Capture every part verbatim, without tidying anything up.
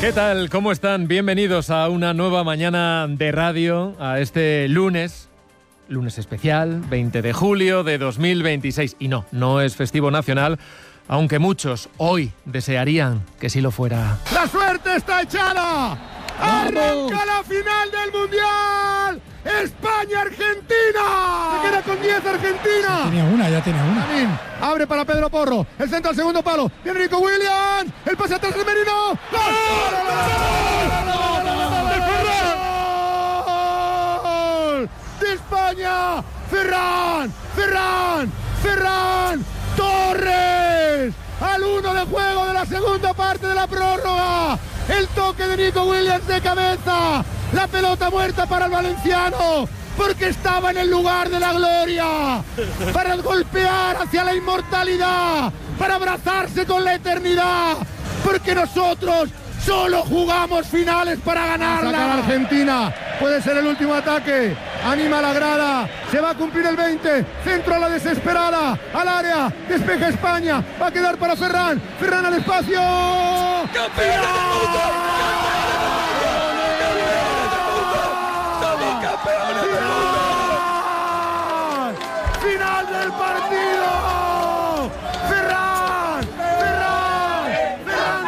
¿Qué tal? ¿Cómo están? Bienvenidos a una nueva mañana de radio, a este lunes, lunes especial, veinte de julio de dos mil veintiséis. Y no, no es festivo nacional, aunque muchos hoy desearían que sí lo fuera. ¡La suerte está echada! ¡Arranca la final del Mundial! ¡España-Argentina! Se queda con diez Argentina. Ya tenía una, ya tenía una. Lamin, abre para Pedro Porro. El centro al segundo palo. Viene Nico Williams. El pase atrás de Merino. ¡Gol! ¡Gol! ¡De España! ¡Ferran! ¡Ferran! ¡Ferran! ¡Torres! Al uno de juego de la segunda parte de la prórroga. El toque de Nico Williams de cabeza. La pelota muerta para el valenciano, porque estaba en el lugar de la gloria, para golpear hacia la inmortalidad, para abrazarse con la eternidad, porque nosotros solo jugamos finales para ganarla. Saca la Argentina, puede ser el último ataque, anima a la grada, se va a cumplir el veinte, centro a la desesperada, al área, despeja España, va a quedar para Ferran, Ferran al espacio. ¡Campeón del mundo! ¡Campeones del mundo! ¡Final del partido! ¡Ferran! ¡Ferran! ¡Ferran!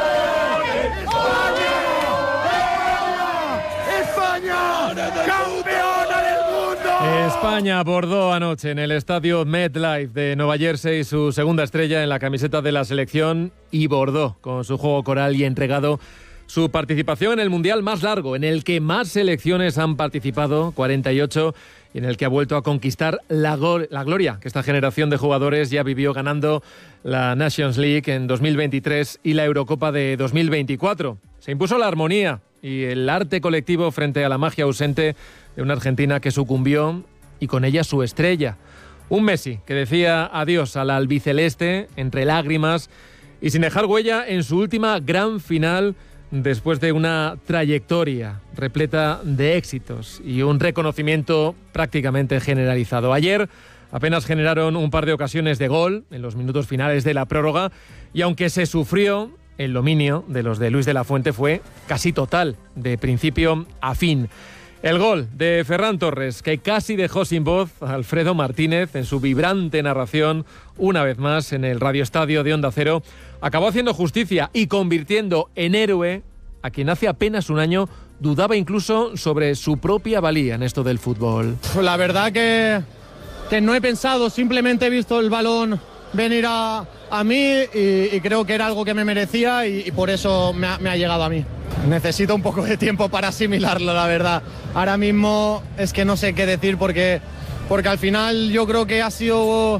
¡España! ¡España! ¡Campeona del mundo! España abordó anoche en el estadio MetLife de Nueva Jersey su segunda estrella en la camiseta de la selección y bordó con su juego coral y entregado su participación en el Mundial más largo, en el que más selecciones han participado, cuarenta y ocho, y en el que ha vuelto a conquistar la, go- la gloria que esta generación de jugadores ya vivió ganando la Nations League en dos mil veintitrés y la Eurocopa de dos mil veinticuatro. Se impuso la armonía y el arte colectivo frente a la magia ausente de una Argentina que sucumbió y con ella su estrella. Un Messi que decía adiós al albiceleste entre lágrimas y sin dejar huella en su última gran final después de una trayectoria repleta de éxitos y un reconocimiento prácticamente generalizado. Ayer apenas generaron un par de ocasiones de gol en los minutos finales de la prórroga y aunque se sufrió, el dominio de los de Luis de la Fuente fue casi total, de principio a fin. El gol de Ferran Torres, que casi dejó sin voz a Alfredo Martínez en su vibrante narración, una vez más en el radioestadio de Onda Cero, acabó haciendo justicia y convirtiendo en héroe a quien hace apenas un año dudaba incluso sobre su propia valía en esto del fútbol. La verdad que, que no he pensado, simplemente he visto el balón venir a, a mí y, y creo que era algo que me merecía y, y por eso me ha, me ha llegado a mí. Necesito un poco de tiempo para asimilarlo, la verdad. Ahora mismo es que no sé qué decir porque, porque al final yo creo que ha sido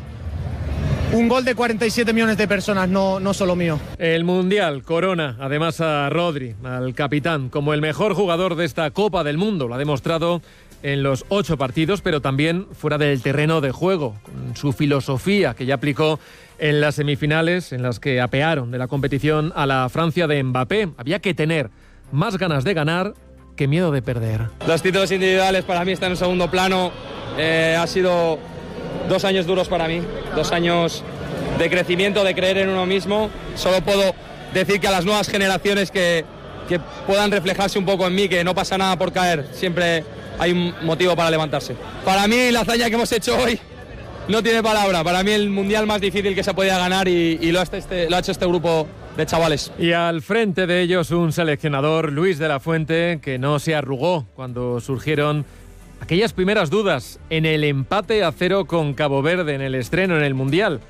un gol de cuarenta y siete millones de personas, no, no solo mío. El Mundial corona además a Rodri, al capitán, como el mejor jugador de esta Copa del Mundo. Lo ha demostrado en los ocho partidos, pero también fuera del terreno de juego, con su filosofía que ya aplicó en las semifinales, en las que apearon de la competición a la Francia de Mbappé. Había que tener más ganas de ganar que miedo de perder. Los títulos individuales para mí están en segundo plano. Eh, ha sido dos años duros para mí, dos años de crecimiento, de creer en uno mismo. Solo puedo decir que a las nuevas generaciones que, que puedan reflejarse un poco en mí, que no pasa nada por caer, siempre hay un motivo para levantarse. Para mí la hazaña que hemos hecho hoy no tiene palabra. Para mí el mundial más difícil que se podía ganar y, y lo, ha este, lo ha hecho este grupo de chavales. Y al frente de ellos un seleccionador, Luis de la Fuente, que no se arrugó cuando surgieron aquellas primeras dudas en el empate a cero con Cabo Verde en el estreno en el Mundial.